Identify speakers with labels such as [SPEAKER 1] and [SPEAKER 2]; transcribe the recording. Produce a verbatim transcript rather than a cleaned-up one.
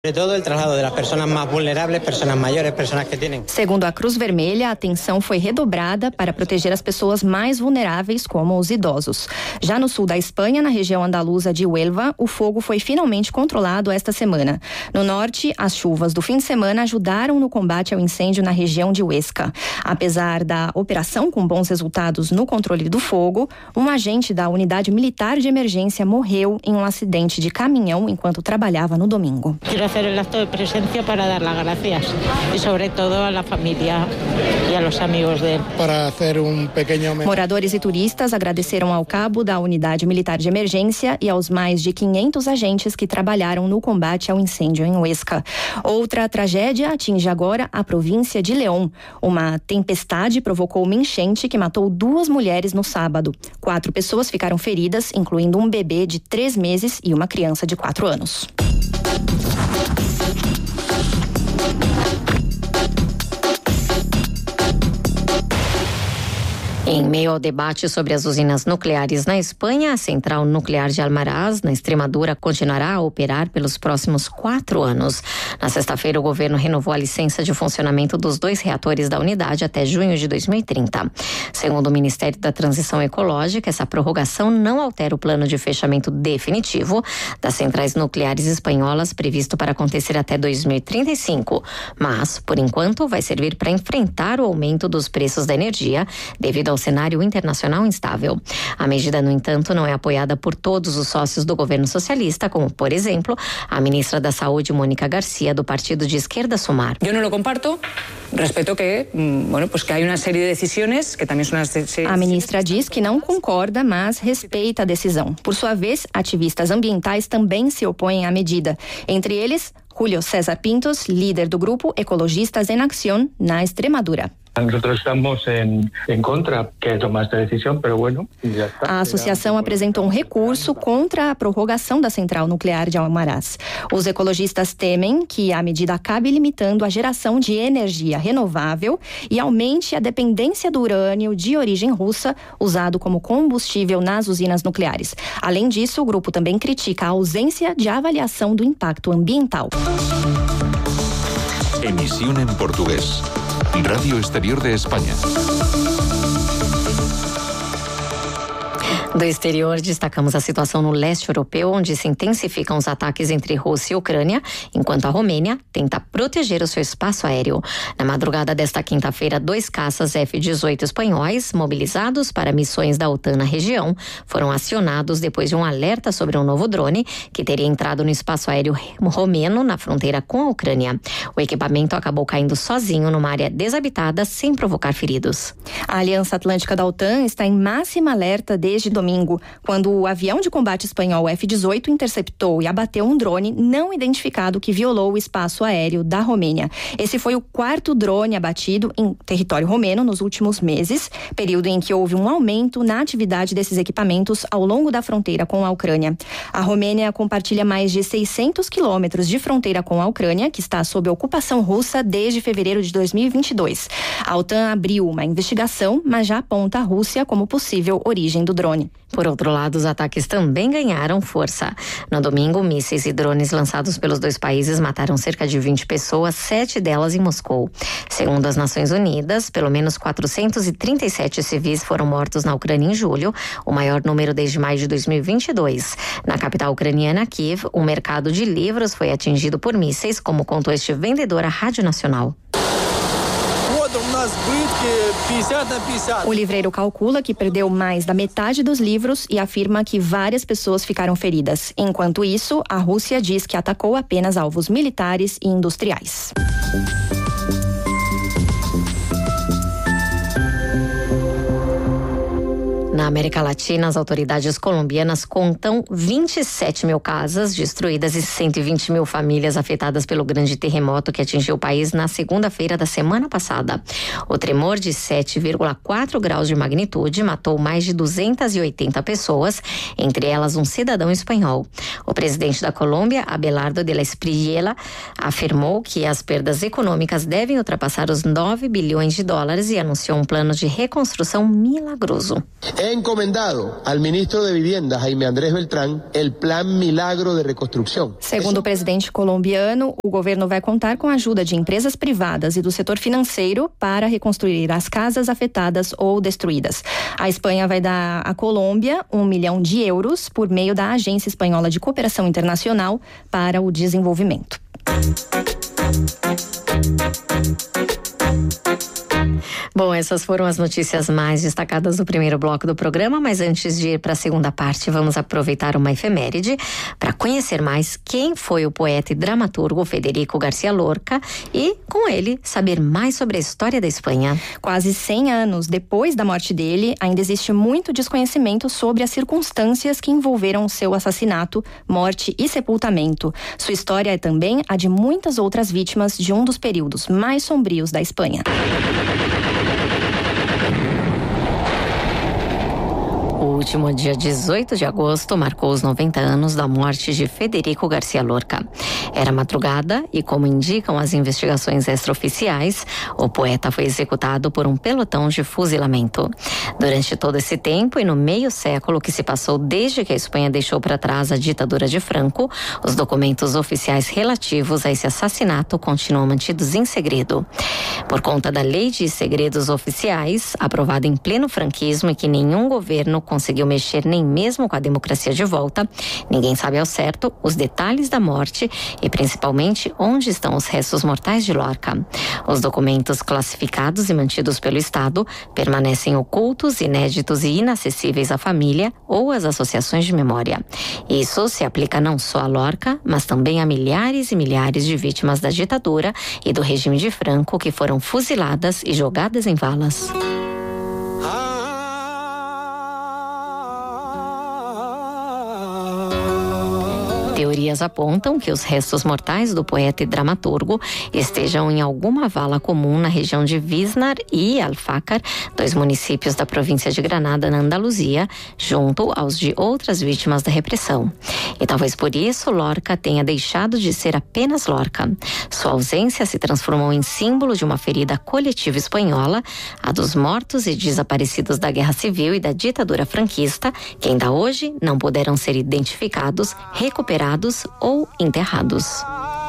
[SPEAKER 1] Segundo a Cruz Vermelha, a atenção foi redobrada para proteger as pessoas mais vulneráveis, como os idosos. Já no sul da Espanha, na região andaluza de Huelva, o fogo foi finalmente controlado esta semana. No norte, as chuvas do fim de semana ajudaram no combate ao incêndio na região de Huesca. Apesar da operação com bons resultados no controle do fogo, um agente da unidade militar de emergência morreu em um acidente de caminhão enquanto trabalhava no domingo.
[SPEAKER 2] Hacer el acto de presencia para dar las gracias y sobre todo a la familia y a los amigos de él.
[SPEAKER 3] Para hacer um pequeno...
[SPEAKER 1] Moradores e turistas agradeceram ao cabo da unidade militar de emergência e aos mais de quinhentos agentes que trabalharam no combate ao incêndio em Huesca. Outra tragédia atinge agora a província de León. Uma tempestade provocou uma enchente que matou duas mulheres no sábado. Quatro pessoas ficaram feridas, incluindo um bebê de três meses e uma criança de quatro anos.
[SPEAKER 4] Em meio ao debate sobre as usinas nucleares na Espanha, a central nuclear de Almaraz, na Extremadura, continuará a operar pelos próximos quatro anos. Na sexta-feira, o governo renovou a licença de funcionamento dos dois reatores da unidade até junho de dois mil e trinta. Segundo o Ministério da Transição Ecológica, essa prorrogação não altera o plano de fechamento definitivo das centrais nucleares espanholas previsto para acontecer até dois mil e trinta e cinco, mas, por enquanto, vai servir para enfrentar o aumento dos preços da energia devido ao cenário internacional instável. A medida, no entanto, não é apoiada por todos os sócios do governo socialista, como, por exemplo, a ministra da Saúde, Mónica Garcia, do partido de esquerda Sumar.
[SPEAKER 5] Eu não lo comparto, respeito que, bueno, pues que há uma série de decisões que também são as...
[SPEAKER 1] A ministra diz que não concorda, mas respeita a decisão. Por sua vez, ativistas ambientais também se opõem à medida. Entre eles, Julio César Pintos, líder do grupo Ecologistas en Acción, na Extremadura.
[SPEAKER 6] Nosotros estamos en, en contra que toma esta decisión, pero bueno, ya está.
[SPEAKER 1] A associação apresentou um recurso contra a prorrogação da central nuclear de Almaraz. Os ecologistas temem que a medida acabe limitando a geração de energia renovável e aumente a dependência do urânio de origem russa, usado como combustível nas usinas nucleares. Além disso, o grupo também critica a ausência de avaliação do impacto ambiental.
[SPEAKER 7] Emisión en portugués. Radio Exterior de Espanha.
[SPEAKER 4] Do exterior, destacamos a situação no leste europeu, onde se intensificam os ataques entre Rússia e Ucrânia, enquanto a Romênia tenta proteger o seu espaço aéreo. Na madrugada desta quinta-feira, dois caças F dezoito espanhóis, mobilizados para missões da OTAN na região, foram acionados depois de um alerta sobre um novo drone que teria entrado no espaço aéreo romeno na fronteira com a Ucrânia. O equipamento acabou caindo sozinho numa área desabitada, sem provocar feridos.
[SPEAKER 1] A Aliança Atlântica da OTAN está em máxima alerta desde domingo, quando o avião de combate espanhol F dezoito interceptou e abateu um drone não identificado que violou o espaço aéreo da Romênia. Esse foi o quarto drone abatido em território romeno nos últimos meses, período em que houve um aumento na atividade desses equipamentos ao longo da fronteira com a Ucrânia. A Romênia compartilha mais de seiscentos quilômetros de fronteira com a Ucrânia, que está sob ocupação russa desde fevereiro de dois mil e vinte e dois. A OTAN abriu uma investigação, mas já aponta a Rússia como possível origem do drone.
[SPEAKER 4] Por outro lado, os ataques também ganharam força. No domingo, mísseis e drones lançados pelos dois países mataram cerca de vinte pessoas, sete delas em Moscou. Segundo as Nações Unidas, pelo menos quatrocentos e trinta e sete civis foram mortos na Ucrânia em julho, o maior número desde maio de dois mil e vinte e dois. Na capital ucraniana, Kiev, o mercado de livros foi atingido por mísseis, como contou este vendedor à Rádio Nacional.
[SPEAKER 1] O livreiro calcula que perdeu mais da metade dos livros e afirma que várias pessoas ficaram feridas. Enquanto isso, a Rússia diz que atacou apenas alvos militares e industriais.
[SPEAKER 4] Na América Latina, as autoridades colombianas contam vinte e sete mil casas destruídas e cento e vinte mil famílias afetadas pelo grande terremoto que atingiu o país na segunda-feira da semana passada. O tremor de sete vírgula quatro graus de magnitude matou mais de duzentas e oitenta pessoas, entre elas um cidadão espanhol. O presidente da Colômbia, Abelardo de la Espriella, afirmou que as perdas econômicas devem ultrapassar os nove bilhões de dólares e anunciou um plano de reconstrução milagroso.
[SPEAKER 8] he encomendado al ministro de Vivienda, Jaime Andrés Beltrán, el Plan Milagro de Reconstrução.
[SPEAKER 1] Segundo o presidente colombiano, o governo vai contar com a ajuda de empresas privadas e do setor financeiro para reconstruir as casas afetadas ou destruídas. A Espanha vai dar à Colômbia um milhão de euros por meio da Agência Espanhola de Cooperação Internacional para o Desenvolvimento.
[SPEAKER 4] Bom, essas foram as notícias mais destacadas do primeiro bloco do programa, mas antes de ir para a segunda parte, vamos aproveitar uma efeméride para conhecer mais quem foi o poeta e dramaturgo Federico García Lorca e, com ele, saber mais sobre a história da Espanha.
[SPEAKER 1] Quase cem anos depois da morte dele, ainda existe muito desconhecimento sobre as circunstâncias que envolveram seu assassinato, morte e sepultamento. Sua história é também a de muitas outras vítimas de um dos períodos mais sombrios da Espanha.
[SPEAKER 4] O último dia dezoito de agosto marcou os noventa anos da morte de Federico García Lorca. Era madrugada e, como indicam as investigações extraoficiais, o poeta foi executado por um pelotão de fuzilamento. Durante todo esse tempo e no meio século que se passou desde que a Espanha deixou para trás a ditadura de Franco, os documentos oficiais relativos a esse assassinato continuam mantidos em segredo. Por conta da Lei de Segredos Oficiais, aprovada em pleno franquismo e que nenhum governo conseguiu mexer nem mesmo com a democracia de volta, ninguém sabe ao certo os detalhes da morte e principalmente onde estão os restos mortais de Lorca. Os documentos classificados e mantidos pelo Estado permanecem ocultos, inéditos e inacessíveis à família ou às associações de memória. Isso se aplica não só a Lorca, mas também a milhares e milhares de vítimas da ditadura e do regime de Franco que foram fuziladas e jogadas em valas. Teorias apontam que os restos mortais do poeta e dramaturgo estejam em alguma vala comum na região de Visnar e Alfácar, dois municípios da província de Granada, na Andaluzia, junto aos de outras vítimas da repressão. E talvez por isso Lorca tenha deixado de ser apenas Lorca. Sua ausência se transformou em símbolo de uma ferida coletiva espanhola, a dos mortos e desaparecidos da Guerra Civil e da ditadura franquista, que ainda hoje não puderam ser identificados, recuperados ou enterrados.